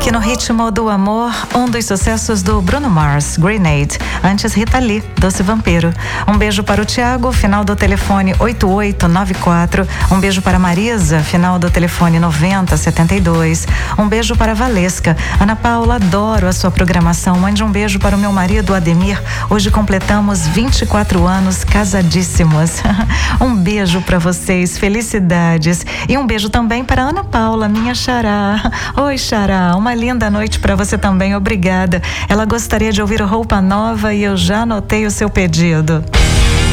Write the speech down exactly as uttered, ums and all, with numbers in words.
aqui no Ritmo do Amor, um dos sucessos do Bruno Mars, Grenade. Antes, Rita Lee, Doce Vampiro. Um beijo para o Thiago, final do telefone oito oito nove quatro. Um beijo para a Marisa, final do telefone noventa setenta e dois. Um beijo para a Valesca. Ana Paula, adoro a sua programação. Mande um beijo para o meu marido, Ademir. Hoje completamos vinte e quatro anos casadíssimos. Um beijo para vocês, felicidades. E um beijo também para a Ana Paula, minha xará. Oi, xará, uma linda noite para você também, obrigada. Ela gostaria de ouvir Roupa Nova e eu já anotei o seu pedido.